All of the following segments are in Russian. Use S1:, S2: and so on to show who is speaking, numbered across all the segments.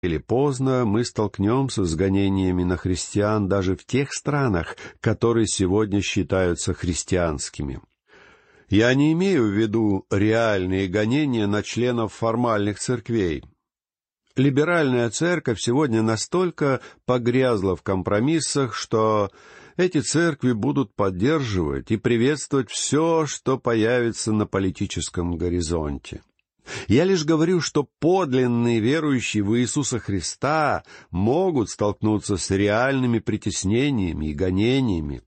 S1: или поздно мы столкнемся с гонениями на христиан даже в тех странах, которые сегодня считаются христианскими. Я не имею в виду реальные гонения на членов формальных церквей. Либеральная церковь сегодня настолько погрязла в компромиссах, что эти церкви будут поддерживать и приветствовать все, что появится на политическом горизонте. Я лишь говорю, что подлинные верующие в Иисуса Христа могут столкнуться с реальными притеснениями и гонениями.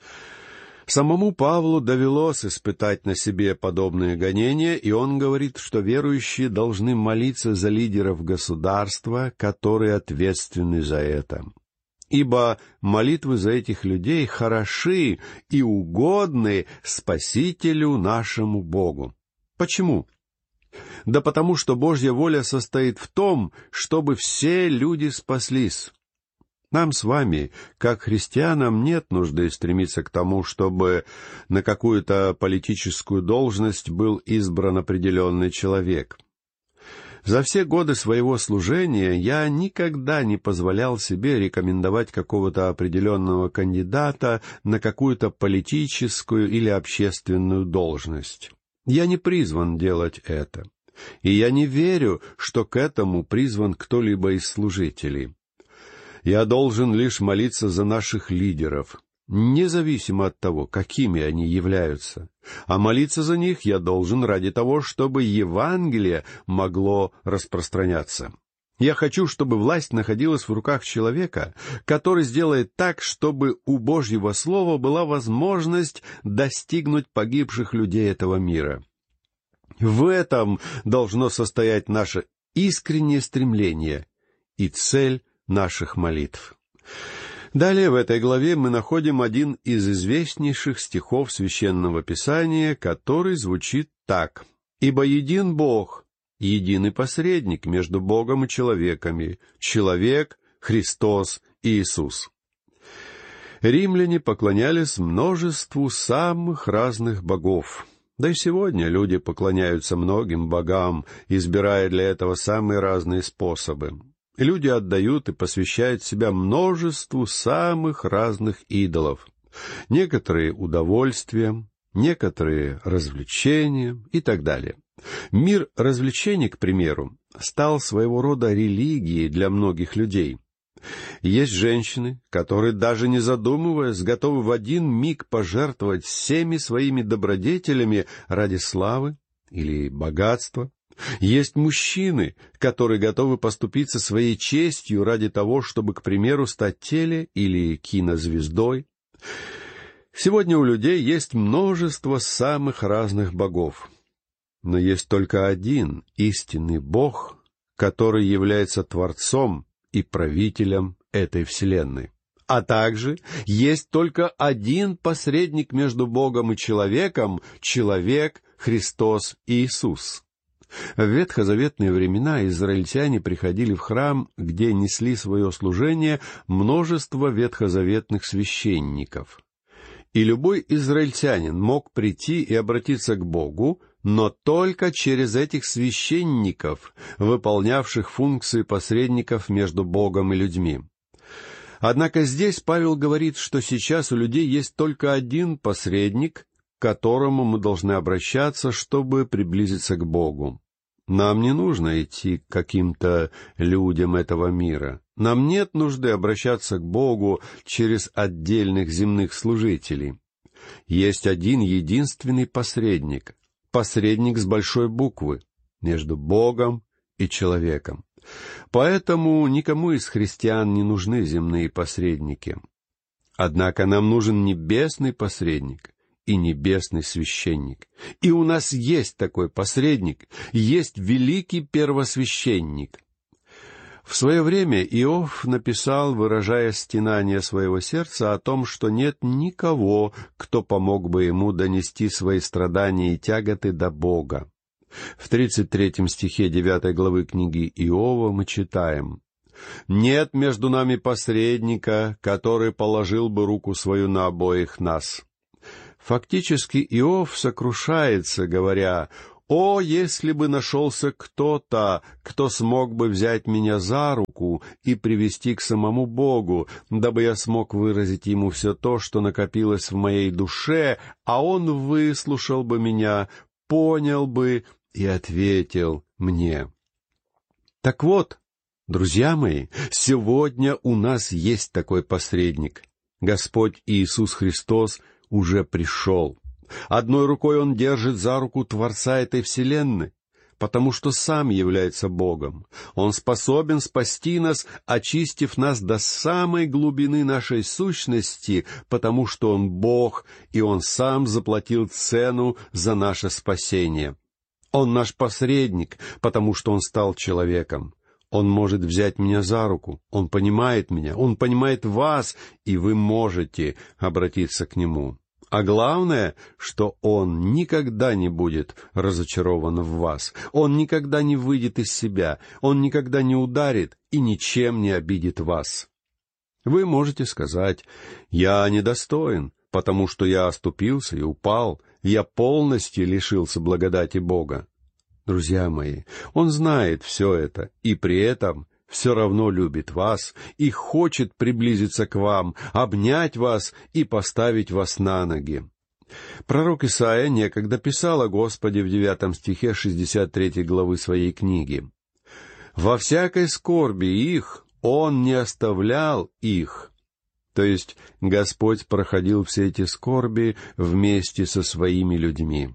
S1: Самому Павлу довелось испытать на себе подобные гонения, и он говорит, что верующие должны молиться за лидеров государства, которые ответственны за это. Ибо молитвы за этих людей хороши и угодны Спасителю нашему Богу. Почему? Да потому что Божья воля состоит в том, чтобы все люди спаслись. Нам с вами, как христианам, нет нужды стремиться к тому, чтобы на какую-то политическую должность был избран определенный человек. За все годы своего служения я никогда не позволял себе рекомендовать какого-то определенного кандидата на какую-то политическую или общественную должность. Я не призван делать это. И я не верю, что к этому призван кто-либо из служителей. Я должен лишь молиться за наших лидеров, независимо от того, какими они являются. А молиться за них я должен ради того, чтобы Евангелие могло распространяться. Я хочу, чтобы власть находилась в руках человека, который сделает так, чтобы у Божьего Слова была возможность достигнуть погибших людей этого мира. В этом должно состоять наше искреннее стремление и цель наших молитв. Далее в этой главе мы находим один из известнейших стихов Священного Писания, который звучит так: «Ибо един Бог, единый посредник между Богом и человеками, человек, Христос Иисус». Римляне поклонялись множеству самых разных богов. Да и сегодня люди поклоняются многим богам, избирая для этого самые разные способы. Люди отдают и посвящают себя множеству самых разных идолов. Некоторые удовольствием, некоторые развлечением и так далее. Мир развлечений, к примеру, стал своего рода религией для многих людей. Есть женщины, которые, даже не задумываясь, готовы в один миг пожертвовать всеми своими добродетелями ради славы или богатства. Есть мужчины, которые готовы поступиться своей честью ради того, чтобы, к примеру, стать теле- или кинозвездой. Сегодня у людей есть множество самых разных богов. Но есть только один истинный Бог, который является Творцом и правителем этой вселенной. А также есть только один посредник между Богом и человеком — человек Христос Иисус. В ветхозаветные времена израильтяне приходили в храм, где несли свое служение множество ветхозаветных священников. И любой израильтянин мог прийти и обратиться к Богу, но только через этих священников, выполнявших функции посредников между Богом и людьми. Однако здесь Павел говорит, что сейчас у людей есть только один посредник, к которому мы должны обращаться, чтобы приблизиться к Богу. Нам не нужно идти к каким-то людям этого мира. Нам нет нужды обращаться к Богу через отдельных земных служителей. Есть один единственный посредник, посредник с большой буквы, между Богом и человеком. Поэтому никому из христиан не нужны земные посредники. Однако нам нужен небесный посредник и небесный священник. И у нас есть такой посредник, есть великий первосвященник. В свое время Иов написал, выражая стенание своего сердца, о том, что нет никого, кто помог бы ему донести свои страдания и тяготы до Бога. В 33 стихе 9 главы книги Иова мы читаем: «Нет между нами посредника, который положил бы руку свою на обоих нас». Фактически Иов сокрушается, говоря: О, если бы нашелся кто-то, кто смог бы взять меня за руку и привести к самому Богу, дабы я смог выразить ему все то, что накопилось в моей душе, а он выслушал бы меня, понял бы и ответил мне. Так вот, друзья мои, сегодня у нас есть такой посредник. Господь Иисус Христос уже пришел. Одной рукой Он держит за руку Творца этой вселенной, потому что Сам является Богом. Он способен спасти нас, очистив нас до самой глубины нашей сущности, потому что Он Бог, и Он Сам заплатил цену за наше спасение. Он наш посредник, потому что Он стал человеком. Он может взять меня за руку, Он понимает меня, Он понимает вас, и вы можете обратиться к Нему. А главное, что Он никогда не будет разочарован в вас. Он никогда не выйдет из себя, Он никогда не ударит и ничем не обидит вас. Вы можете сказать: «Я недостоин, потому что я оступился и упал, я полностью лишился благодати Бога». Друзья мои, Он знает все это, и при этом все равно любит вас и хочет приблизиться к вам, обнять вас и поставить вас на ноги. Пророк Исаия некогда писал о Господе в 9 стихе 63 главы своей книги. «Во всякой скорби их Он не оставлял их». То есть Господь проходил все эти скорби вместе со своими людьми.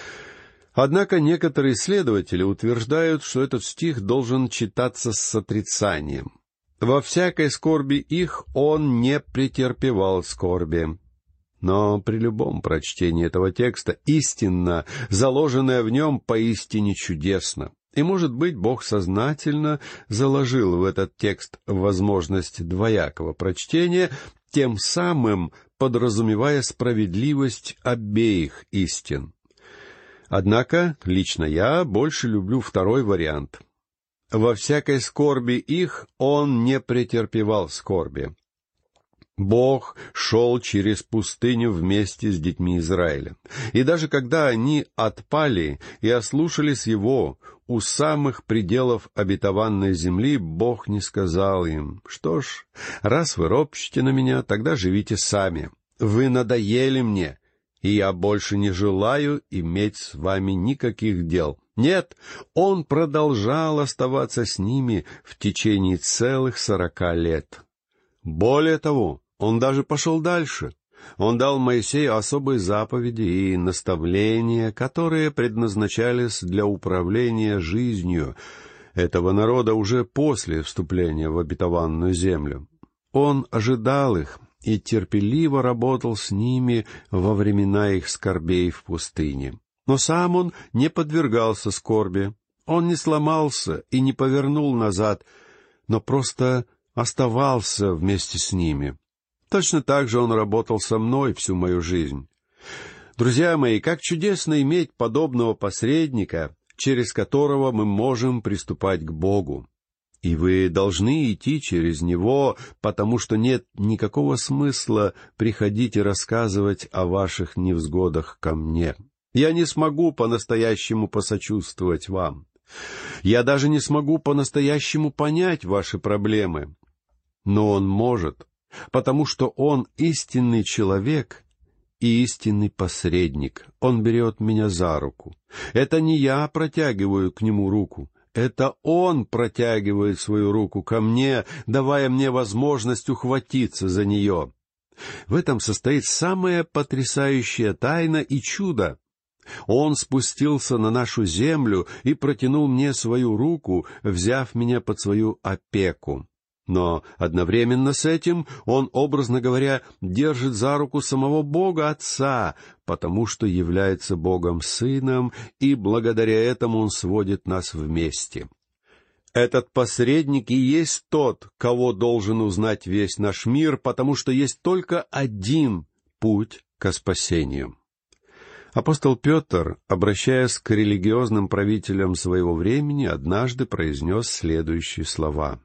S1: Однако некоторые исследователи утверждают, что этот стих должен читаться с отрицанием. «Во всякой скорби их Он не претерпевал скорби». Но при любом прочтении этого текста истина, заложенная в нем, поистине чудесна. И, может быть, Бог сознательно заложил в этот текст возможность двоякого прочтения, тем самым подразумевая справедливость обеих истин. Однако лично я больше люблю второй вариант. «Во всякой скорби их Он не претерпевал скорби». Бог шел через пустыню вместе с детьми Израиля. И даже когда они отпали и ослушались Его у самых пределов обетованной земли, Бог не сказал им: «Что ж, раз вы ропщете на меня, тогда живите сами. Вы надоели мне, и я больше не желаю иметь с вами никаких дел». Нет, Он продолжал оставаться с ними в течение целых 40 лет. Более того, Он даже пошел дальше. Он дал Моисею особые заповеди и наставления, которые предназначались для управления жизнью этого народа уже после вступления в обетованную землю. Он ожидал их и терпеливо работал с ними во времена их скорбей в пустыне. Но сам Он не подвергался скорби, Он не сломался и не повернул назад, но просто оставался вместе с ними. Точно так же Он работал со мной всю мою жизнь. Друзья мои, как чудесно иметь подобного посредника, через которого мы можем приступать к Богу. И вы должны идти через Него, потому что нет никакого смысла приходить и рассказывать о ваших невзгодах ко мне. Я не смогу по-настоящему посочувствовать вам. Я даже не смогу по-настоящему понять ваши проблемы. Но Он может, потому что Он истинный человек и истинный посредник. Он берет меня за руку. Это не я протягиваю к Нему руку. Это Он протягивает свою руку ко мне, давая мне возможность ухватиться за нее. В этом состоит самая потрясающая тайна и чудо. Он спустился на нашу землю и протянул мне свою руку, взяв меня под свою опеку. Но одновременно с этим Он, образно говоря, держит за руку самого Бога Отца, потому что является Богом Сыном, и благодаря этому Он сводит нас вместе. Этот посредник и есть тот, кого должен узнать весь наш мир, потому что есть только один путь ко спасению. Апостол Петр, обращаясь к религиозным правителям своего времени, однажды произнес следующие слова: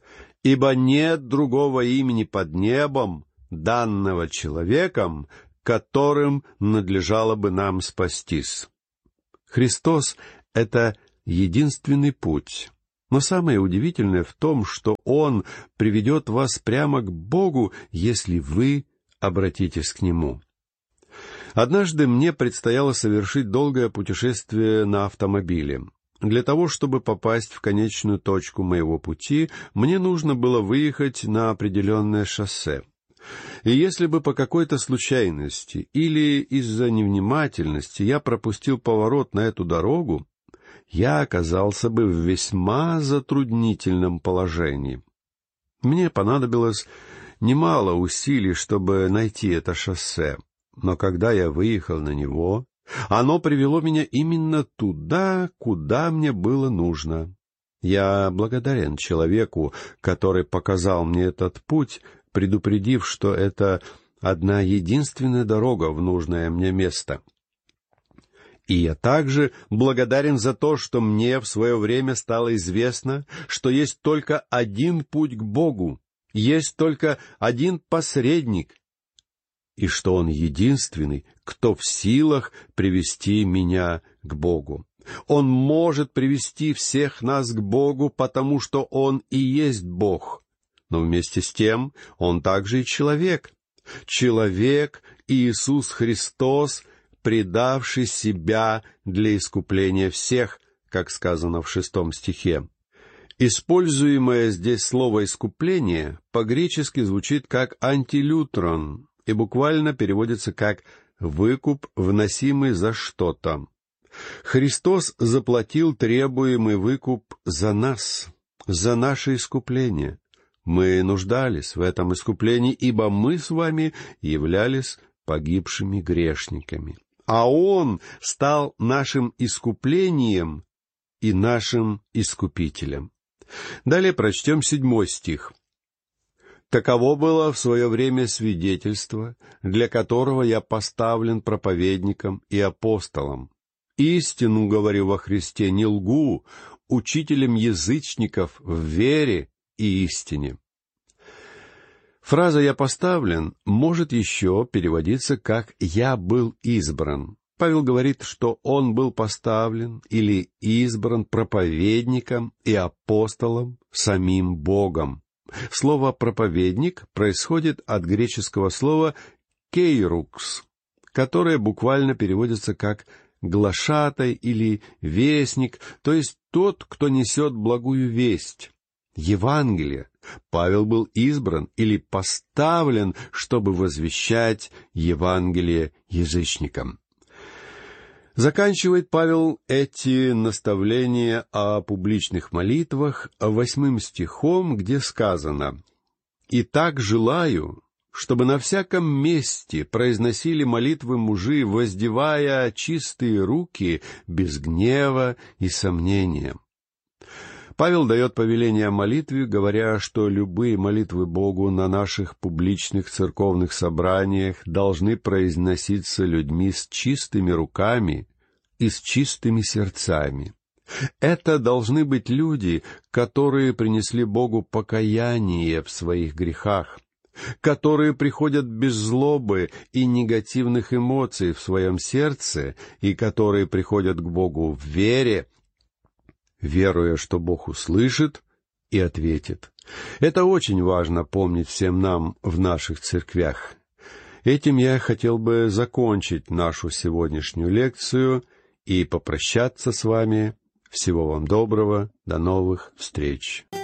S1: «Ибо нет другого имени под небом, данного человеком, которым надлежало бы нам спастись». Христос — это единственный путь. Но самое удивительное в том, что Он приведет вас прямо к Богу, если вы обратитесь к Нему. Однажды мне предстояло совершить долгое путешествие на автомобиле. Для того, чтобы попасть в конечную точку моего пути, мне нужно было выехать на определенное шоссе. И если бы по какой-то случайности или из-за невнимательности я пропустил поворот на эту дорогу, я оказался бы в весьма затруднительном положении. Мне понадобилось немало усилий, чтобы найти это шоссе, но когда я выехал на него, оно привело меня именно туда, куда мне было нужно. Я благодарен человеку, который показал мне этот путь, предупредив, что это одна единственная дорога в нужное мне место. И я также благодарен за то, что мне в свое время стало известно, что есть только один путь к Богу, есть только один посредник, и что Он единственный, кто в силах привести меня к Богу. Он может привести всех нас к Богу, потому что Он и есть Бог. Но вместе с тем Он также и человек. Человек Иисус Христос, предавший себя для искупления всех, как сказано в 6 стихе. Используемое здесь слово «искупление» по-гречески звучит как «антилютрон» и буквально переводится как «выкуп, вносимый за что-то». Христос заплатил требуемый выкуп за нас, за наше искупление. Мы нуждались в этом искуплении, ибо мы с вами являлись погибшими грешниками. А Он стал нашим искуплением и нашим искупителем. Далее прочтем 7 стих. «Таково было в свое время свидетельство, для которого я поставлен проповедником и апостолом. Истину говорю во Христе, не лгу, учителем язычников в вере и истине». Фраза «я поставлен» может еще переводиться как «я был избран». Павел говорит, что он был поставлен или избран проповедником и апостолом самим Богом. Слово «проповедник» происходит от греческого слова «кейрукс», которое буквально переводится как «глашатай» или «вестник», то есть тот, кто несет благую весть. Евангелие. Павел был избран или поставлен, чтобы возвещать Евангелие язычникам. Заканчивает Павел эти наставления о публичных молитвах 8 стихом, где сказано: «Итак желаю, чтобы на всяком месте произносили молитвы мужи, воздевая чистые руки, без гнева и сомнения». Павел дает повеление о молитве, говоря, что любые молитвы Богу на наших публичных церковных собраниях должны произноситься людьми с чистыми руками и с чистыми сердцами. Это должны быть люди, которые принесли Богу покаяние в своих грехах, которые приходят без злобы и негативных эмоций в своем сердце и которые приходят к Богу в вере, веруя, что Бог услышит и ответит. Это очень важно помнить всем нам в наших церквях. Этим я хотел бы закончить нашу сегодняшнюю лекцию и попрощаться с вами. Всего вам доброго, до новых встреч.